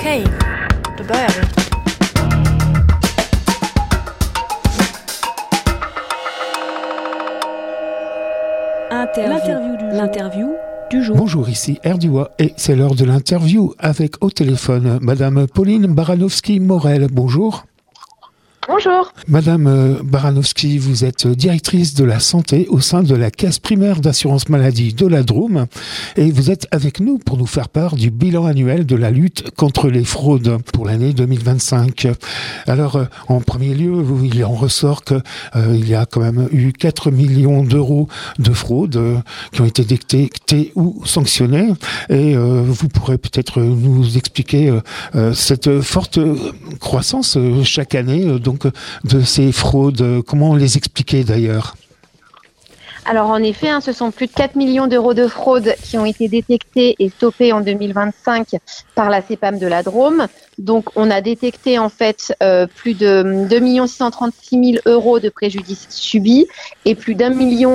Hej, då börjar vi. L'interview du jour. Bonjour, ici Erdiwa et c'est l'heure de l'interview avec au téléphone Madame Pauline Baranowski-Morel. Bonjour. Bonjour. Madame Baranowski, vous êtes directrice de la santé au sein de la caisse primaire d'assurance maladie de la Drôme et vous êtes avec nous pour nous faire part du bilan annuel de la lutte contre les fraudes pour l'année 2025. Alors, en premier lieu, il en ressort que il y a quand même eu 4 millions d'euros de fraudes qui ont été détectés ou sanctionnés et vous pourrez peut-être nous expliquer cette forte croissance chaque année donc de ces fraudes, comment les expliquer d'ailleurs ? Alors en effet, ce sont plus de 4 millions d'euros de fraudes qui ont été détectés et stoppés en 2025 par la CPAM de la Drôme. Donc on a détecté en fait plus de 2 636 000 euros de préjudices subis et plus d'1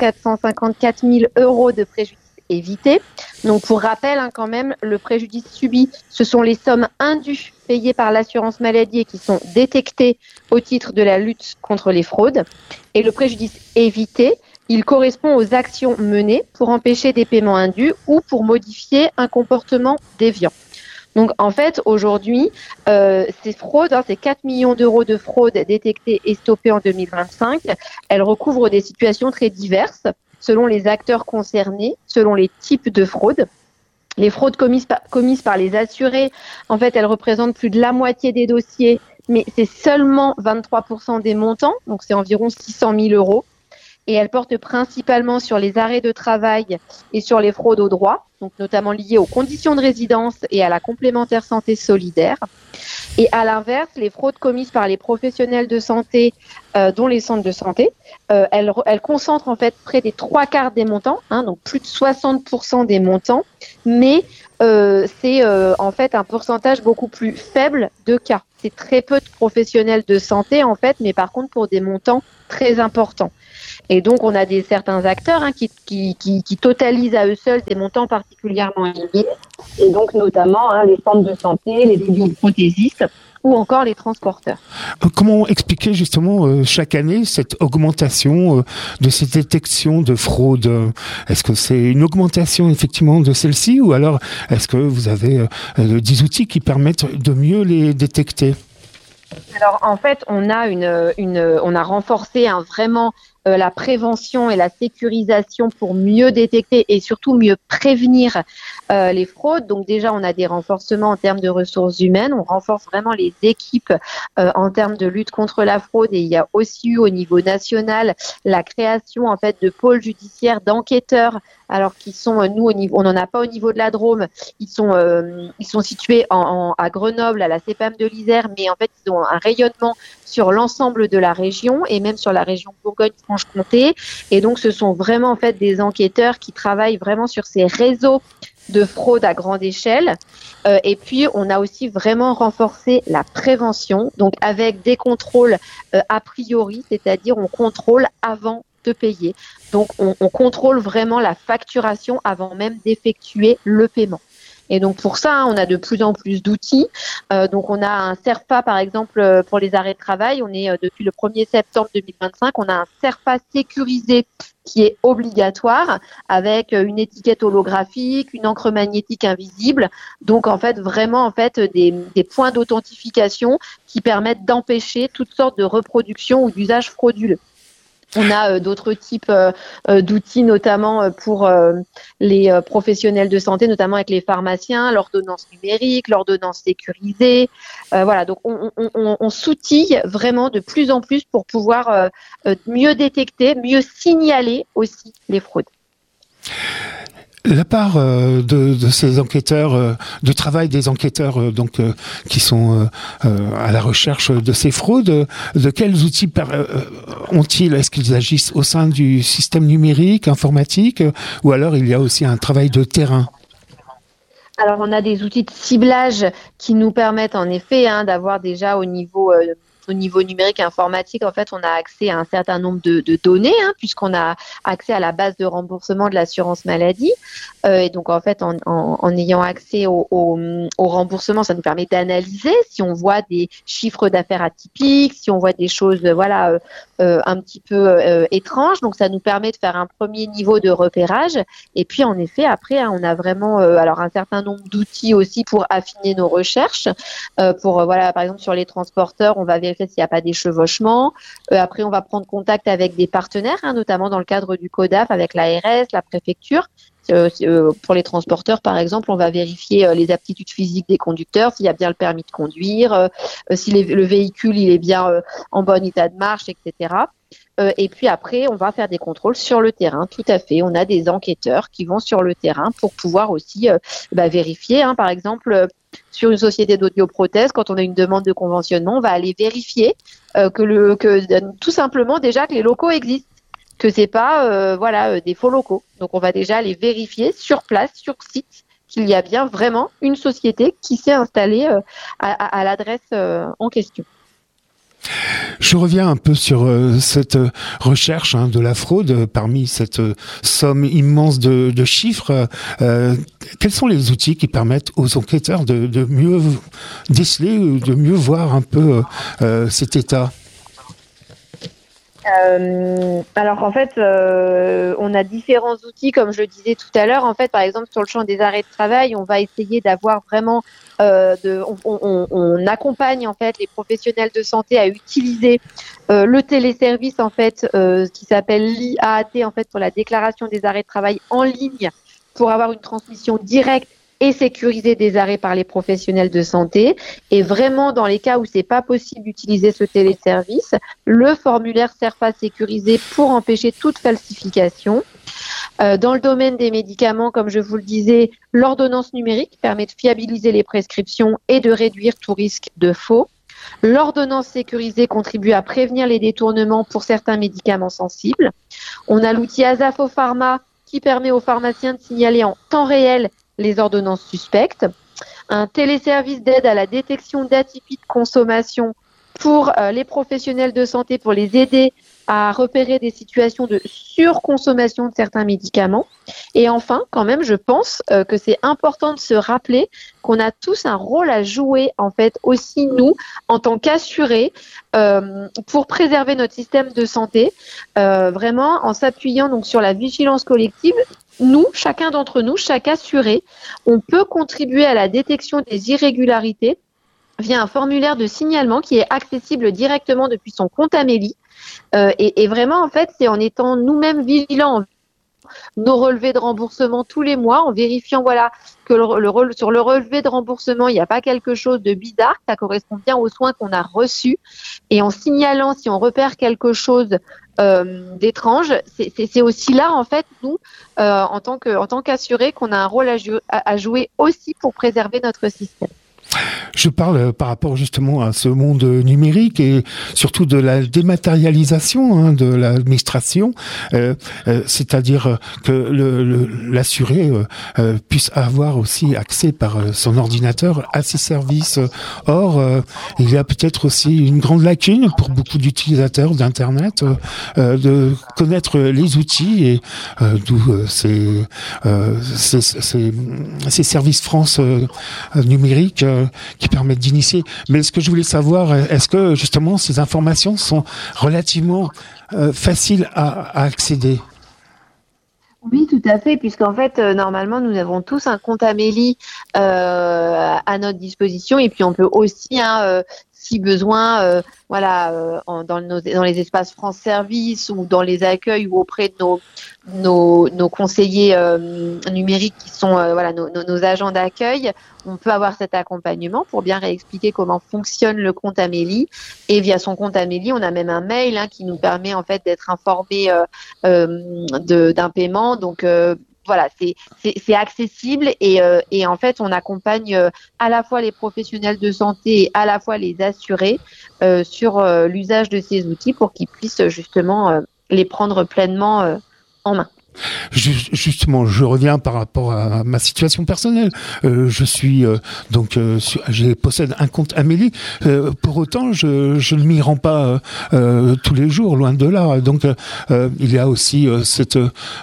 454 000 euros de préjudices évités. Donc pour rappel quand même, le préjudice subi, ce sont les sommes indues payées par l'assurance maladie et qui sont détectées au titre de la lutte contre les fraudes. Et le préjudice évité, il correspond aux actions menées pour empêcher des paiements indus ou pour modifier un comportement déviant. Donc en fait, aujourd'hui, ces fraudes, ces 4 millions d'euros de fraudes détectées et stoppées en 2025, elles recouvrent des situations très diverses selon les acteurs concernés, selon les types de fraudes. Les fraudes commises par les assurés, en fait, elles représentent plus de la moitié des dossiers, mais c'est seulement 23% des montants, donc c'est environ 600 000 euros. Et elles portent principalement sur les arrêts de travail et sur les fraudes aux droits, donc notamment liées aux conditions de résidence et à la complémentaire santé solidaire. Et à l'inverse, les fraudes commises par les professionnels de santé, dont les centres de santé, elles concentrent en fait près des 3/4 des montants, donc plus de 60% des montants, mais c'est en fait un pourcentage beaucoup plus faible de cas. C'est très peu de professionnels de santé en fait, mais par contre pour des montants très importants. Et donc, on a certains acteurs qui totalisent à eux seuls des montants particulièrement élevés, et donc notamment les centres de santé, les audioprothésistes ou encore les transporteurs. Comment expliquer justement chaque année cette augmentation de ces détections de fraude ? Est-ce que c'est une augmentation effectivement de celle-ci ou alors est-ce que vous avez des outils qui permettent de mieux les détecter ? Alors en fait, on a renforcé vraiment la prévention et la sécurisation pour mieux détecter et surtout mieux prévenir les fraudes. Donc déjà, on a des renforcements en termes de ressources humaines. On renforce vraiment les équipes en termes de lutte contre la fraude. Et il y a aussi eu au niveau national la création en fait de pôles judiciaires d'enquêteurs. Alors qu'ils sont, nous, on n'en a pas au niveau de la Drôme. Ils sont situés à Grenoble, à la CPAM de l'Isère, mais en fait, ils ont un rayonnement sur l'ensemble de la région et même sur la région Bourgogne-Franche-Comté. Et donc, ce sont vraiment en fait des enquêteurs qui travaillent vraiment sur ces réseaux de fraude à grande échelle. Et puis, on a aussi vraiment renforcé la prévention, donc avec des contrôles a priori, c'est-à-dire on contrôle avant de payer. Donc, on contrôle vraiment la facturation avant même d'effectuer le paiement. Et donc, pour ça, on a de plus en plus d'outils. Donc, on a un CERFA, par exemple, pour les arrêts de travail. On est, depuis le 1er septembre 2025, on a un CERFA sécurisé qui est obligatoire avec une étiquette holographique, une encre magnétique invisible. Donc, en fait, vraiment, des points d'authentification qui permettent d'empêcher toutes sortes de reproductions ou d'usages frauduleux. On a d'autres types d'outils, notamment pour les professionnels de santé, notamment avec les pharmaciens, l'ordonnance numérique, l'ordonnance sécurisée. Voilà, donc on s'outille vraiment de plus en plus pour pouvoir mieux détecter, mieux signaler aussi les fraudes. La part de ces enquêteurs, du travail des enquêteurs qui sont à la recherche de ces fraudes, de quels outils ont-ils ? Est-ce qu'ils agissent au sein du système numérique, informatique, ou alors il y a aussi un travail de terrain ? Alors, on a des outils de ciblage qui nous permettent en effet d'avoir déjà au niveau au niveau numérique informatique, en fait, on a accès à un certain nombre de données, puisqu'on a accès à la base de remboursement de l'assurance maladie. Et donc, en fait, en ayant accès au remboursement, ça nous permet d'analyser si on voit des chiffres d'affaires atypiques, si on voit des choses, un petit peu étranges. Donc, ça nous permet de faire un premier niveau de repérage. Et puis, en effet, après, on a vraiment un certain nombre d'outils aussi pour affiner nos recherches. Par exemple, sur les transporteurs, on va vérifier s'il n'y a pas d'échevauchement. Après, on va prendre contact avec des partenaires, notamment dans le cadre du CODAF, avec l'ARS, la préfecture. Pour les transporteurs, par exemple, on va vérifier les aptitudes physiques des conducteurs, s'il y a bien le permis de conduire, si le véhicule il est bien en bon état de marche, etc. Et puis après, on va faire des contrôles sur le terrain, tout à fait. On a des enquêteurs qui vont sur le terrain pour pouvoir aussi vérifier. Par exemple, sur une société d'audioprothèse, quand on a une demande de conventionnement, on va aller vérifier tout simplement déjà que les locaux existent, que c'est pas des faux locaux. Donc on va déjà aller vérifier sur place, sur site, qu'il y a bien vraiment une société qui s'est installée à l'adresse en question. Je reviens un peu sur cette recherche de la fraude parmi cette somme immense de chiffres. Quels sont les outils qui permettent aux enquêteurs de mieux déceler ou de mieux voir un peu cet état ? Alors en fait, on a différents outils, comme je le disais tout à l'heure. En fait, par exemple, sur le champ des arrêts de travail, on va essayer d'avoir vraiment, on accompagne en fait les professionnels de santé à utiliser le téléservice en fait, qui s'appelle l'IAAT en fait pour la déclaration des arrêts de travail en ligne, pour avoir une transmission directe et sécuriser des arrêts par les professionnels de santé. Et vraiment, dans les cas où c'est pas possible d'utiliser ce téléservice, le formulaire SERFA sécurisé pour empêcher toute falsification. Dans le domaine des médicaments, comme je vous le disais, l'ordonnance numérique permet de fiabiliser les prescriptions et de réduire tout risque de faux. L'ordonnance sécurisée contribue à prévenir les détournements pour certains médicaments sensibles. On a l'outil Asafo Pharma qui permet aux pharmaciens de signaler en temps réel les ordonnances suspectes, un téléservice d'aide à la détection d'atypies de consommation pour les professionnels de santé, pour les aider à repérer des situations de surconsommation de certains médicaments. Et enfin, quand même, je pense que c'est important de se rappeler qu'on a tous un rôle à jouer, en fait, aussi nous, en tant qu'assurés, pour préserver notre système de santé, vraiment en s'appuyant donc sur la vigilance collective. Nous, chacun d'entre nous, chaque assuré, on peut contribuer à la détection des irrégularités via un formulaire de signalement qui est accessible directement depuis son compte Amélie. Et vraiment, en fait, c'est en étant nous-mêmes vigilants nos relevés de remboursement tous les mois, en vérifiant que sur le relevé de remboursement, il n'y a pas quelque chose de bizarre, que ça correspond bien aux soins qu'on a reçus, et en signalant si on repère quelque chose d'étrange, c'est aussi là en fait nous en tant qu'assurés qu'on a un rôle à jouer aussi pour préserver notre système. Je parle par rapport justement à ce monde numérique et surtout de la dématérialisation de l'administration, c'est-à-dire que l'assuré puisse avoir aussi accès par son ordinateur à ces services. Or, il y a peut-être aussi une grande lacune pour beaucoup d'utilisateurs d'Internet de connaître les outils et d'où ces services France numériques qui permettent d'initier. Mais ce que je voulais savoir, est-ce que justement ces informations sont relativement faciles à accéder ? Oui, tout à fait, puisqu'en fait, normalement, nous avons tous un compte Amélie à notre disposition, et puis on peut aussi, si besoin, dans les espaces France Service ou dans les accueils ou auprès de nos conseillers numériques qui sont nos agents d'accueil, on peut avoir cet accompagnement pour bien réexpliquer comment fonctionne le compte Amélie. Et via son compte Amélie, on a même un mail qui nous permet en fait d'être informé d'un paiement. Donc c'est accessible et en fait on accompagne à la fois les professionnels de santé et à la fois les assurés sur l'usage de ces outils pour qu'ils puissent justement les prendre pleinement en main. Justement, je reviens par rapport à ma situation personnelle. Je suis je possède un compte Amélie. Pour autant, je ne m'y rends pas tous les jours, loin de là. Donc, il y a aussi cette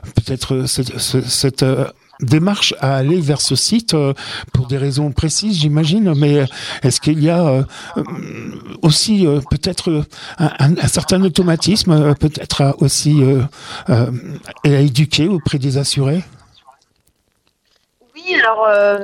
démarche à aller vers ce site pour des raisons précises, j'imagine. Mais est-ce qu'il y a aussi peut-être un certain automatisme, peut-être aussi à éduquer auprès des assurés? Oui, alors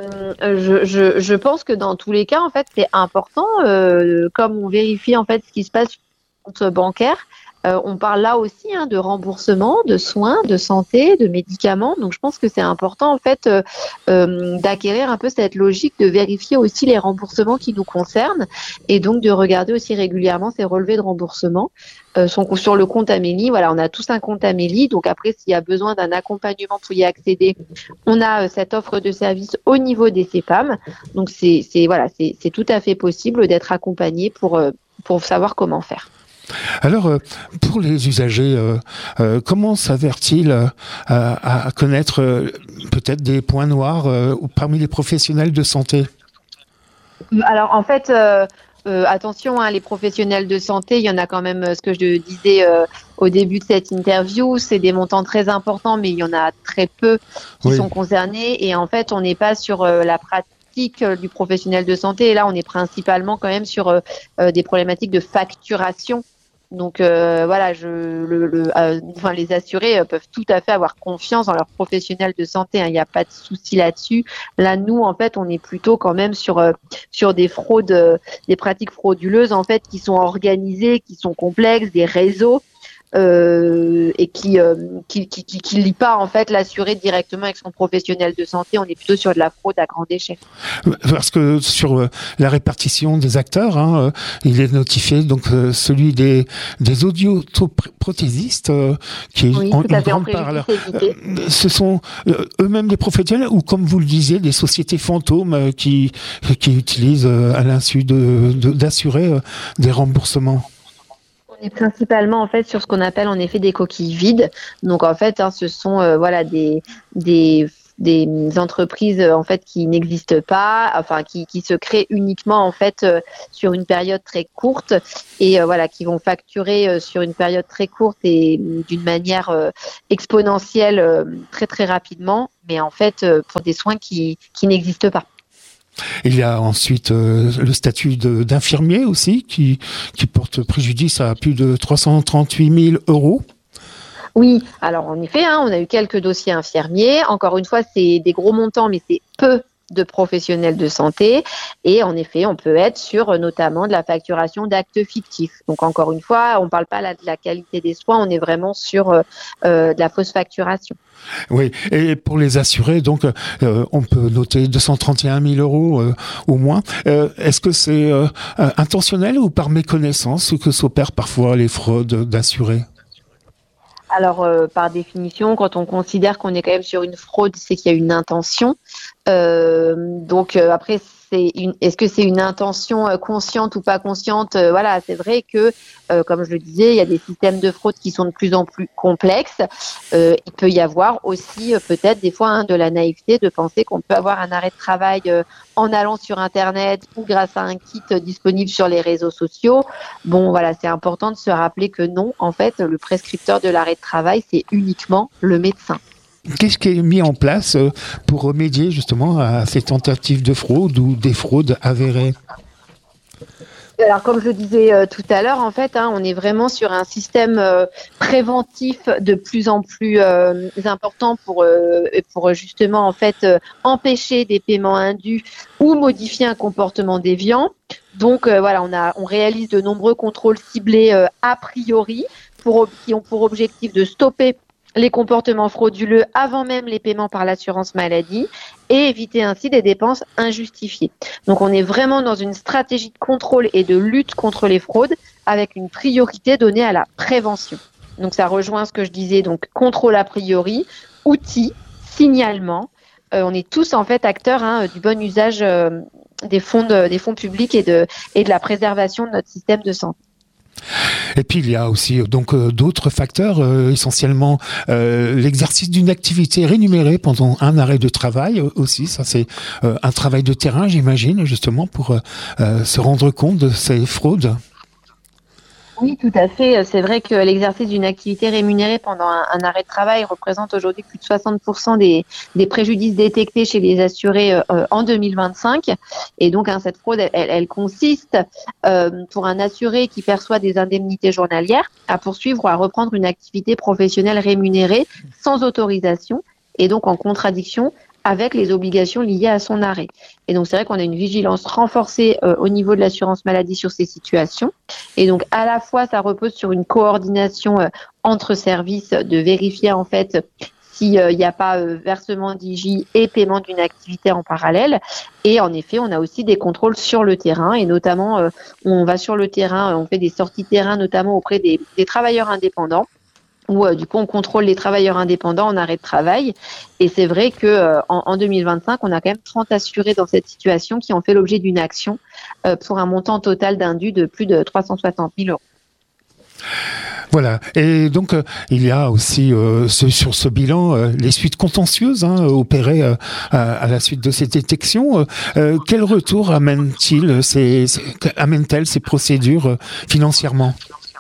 je pense que dans tous les cas, en fait, c'est important, comme on vérifie en fait ce qui se passe sur le compte bancaire. On parle là aussi de remboursement, de soins, de santé, de médicaments. Donc, je pense que c'est important en fait d'acquérir un peu cette logique de vérifier aussi les remboursements qui nous concernent et donc de regarder aussi régulièrement ces relevés de remboursement. Sur le compte Amélie, voilà, on a tous un compte Amélie. Donc après, s'il y a besoin d'un accompagnement pour y accéder, on a cette offre de service au niveau des CPAM. Donc c'est tout à fait possible d'être accompagné pour savoir comment faire. Alors, pour les usagers, comment s'avèrent-ils à connaître peut-être des points noirs parmi les professionnels de santé? Alors, en fait, attention, les professionnels de santé, il y en a quand même, ce que je disais au début de cette interview, c'est des montants très importants, mais il y en a très peu qui sont concernés. Et en fait, on n'est pas sur la pratique du professionnel de santé. Et là, on est principalement quand même sur des problématiques de facturation. Donc voilà, les assurés peuvent tout à fait avoir confiance dans leurs professionnels de santé. Il n'y a pas de souci là-dessus. Là, nous, en fait, on est plutôt quand même sur des fraudes, des pratiques frauduleuses en fait qui sont organisées, qui sont complexes, des réseaux. Et qui lie pas en fait l'assuré directement avec son professionnel de santé. On est plutôt sur de la fraude à grande échelle. Parce que sur la répartition des acteurs, il est notifié donc celui des audioprothésistes qui est une grande part. Ce sont eux-mêmes des professionnels ou, comme vous le disiez, des sociétés fantômes qui utilisent à l'insu d'assurer des remboursements. On est principalement en fait sur ce qu'on appelle en effet des coquilles vides. Donc en fait, ce sont des entreprises en fait qui n'existent pas, enfin qui se créent uniquement en fait sur une période très courte et qui vont facturer sur une période très courte et d'une manière exponentielle très très rapidement, mais en fait pour des soins qui n'existent pas. Il y a ensuite le statut d'infirmier aussi qui porte préjudice à plus de 338 000 €. Oui, alors en effet, on a eu quelques dossiers infirmiers. Encore une fois, c'est des gros montants, mais c'est peu de professionnels de santé. Et en effet, on peut être sur notamment de la facturation d'actes fictifs. Donc encore une fois, on ne parle pas là de la qualité des soins, on est vraiment sur de la fausse facturation. Oui, et pour les assurés, donc, on peut noter 231 000 € au moins. Est-ce que c'est intentionnel ou par méconnaissance que s'opèrent parfois les fraudes d'assurés? Alors, par définition, quand on considère qu'on est quand même sur une fraude, c'est qu'il y a une intention. Après, est-ce que c'est une intention consciente ou pas consciente? Voilà, c'est vrai que, comme je le disais, il y a des systèmes de fraude qui sont de plus en plus complexes. Il peut y avoir aussi peut-être des fois de la naïveté de penser qu'on peut avoir un arrêt de travail en allant sur Internet ou grâce à un kit disponible sur les réseaux sociaux. Bon, voilà, c'est important de se rappeler que non, en fait, le prescripteur de l'arrêt de travail, c'est uniquement le médecin. Qu'est-ce qui est mis en place pour remédier justement à ces tentatives de fraude ou des fraudes avérées? Alors, comme je le disais tout à l'heure, en fait, on est vraiment sur un système préventif de plus en plus important pour justement en fait empêcher des paiements indus ou modifier un comportement déviant. Donc on réalise de nombreux contrôles ciblés a priori qui ont pour objectif de stopper les comportements frauduleux avant même les paiements par l'assurance maladie et éviter ainsi des dépenses injustifiées. Donc on est vraiment dans une stratégie de contrôle et de lutte contre les fraudes avec une priorité donnée à la prévention. Donc ça rejoint ce que je disais, donc contrôle a priori, outils, signalement. On est tous en fait acteurs du bon usage des fonds publics et de la préservation de notre système de santé. Et puis il y a aussi d'autres facteurs, essentiellement l'exercice d'une activité rémunérée pendant un arrêt de travail aussi. Ça c'est un travail de terrain, j'imagine, justement pour se rendre compte de ces fraudes. Oui, tout à fait. C'est vrai que l'exercice d'une activité rémunérée pendant un arrêt de travail représente aujourd'hui plus de 60% des préjudices détectés chez les assurés en 2025. Et donc, cette fraude, elle consiste pour un assuré qui perçoit des indemnités journalières à poursuivre ou à reprendre une activité professionnelle rémunérée sans autorisation et donc en contradiction avec les obligations liées à son arrêt. Et donc, c'est vrai qu'on a une vigilance renforcée au niveau de l'assurance maladie sur ces situations. Et donc, à la fois, ça repose sur une coordination entre services de vérifier, en fait, s'il n'y a pas versement d'IJ et paiement d'une activité en parallèle. Et en effet, on a aussi des contrôles sur le terrain. Et notamment, on va sur le terrain, on fait des sorties terrain, notamment auprès des travailleurs indépendants, où du coup on contrôle les travailleurs indépendants en arrêt de travail. Et c'est vrai que en 2025, on a quand même 30 assurés dans cette situation qui ont fait l'objet d'une action pour un montant total d'indu de plus de 360 000 euros. Voilà. Et donc, il y a aussi sur ce bilan les suites contentieuses opérées à la suite de ces détections. Quel retour amènent-elles ces procédures financièrement ?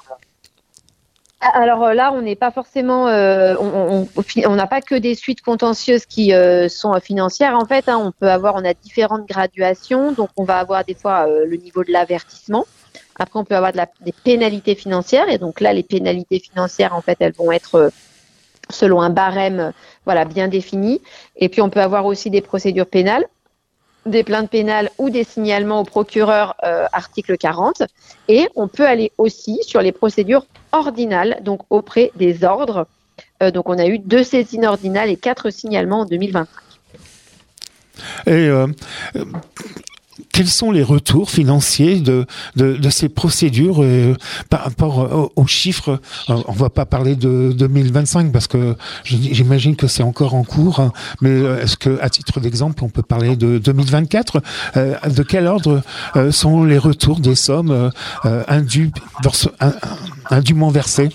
Alors là, on n'est pas forcément, on n'a pas que des suites contentieuses qui sont financières. En fait, on a différentes graduations. Donc, on va avoir des fois le niveau de l'avertissement. Après, on peut avoir des pénalités financières. Et donc là, les pénalités financières, en fait, elles vont être selon un barème, bien défini. Et puis, on peut avoir aussi des procédures pénales, des plaintes pénales ou des signalements au procureur, article 40. Et on peut aller aussi sur les procédures ordinales, donc auprès des ordres. Donc on a eu 2 saisines ordinales et 4 signalements en 2025. Et quels sont les retours financiers de ces procédures par rapport aux chiffres? On va pas parler de 2025 parce que j'imagine que c'est encore en cours, mais est-ce que, à titre d'exemple, on peut parler de 2024? De quel ordre sont les retours des sommes indûment versées?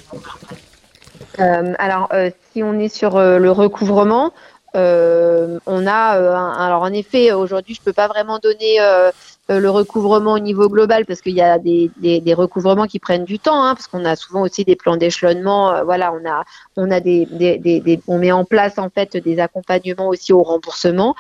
Si on est sur le recouvrement, on a alors en effet aujourd'hui je peux pas vraiment donner le recouvrement au niveau global parce qu'il y a des recouvrements qui prennent du temps, parce qu'on a souvent aussi des plans d'échelonnement. On met en place en fait des accompagnements aussi au remboursement.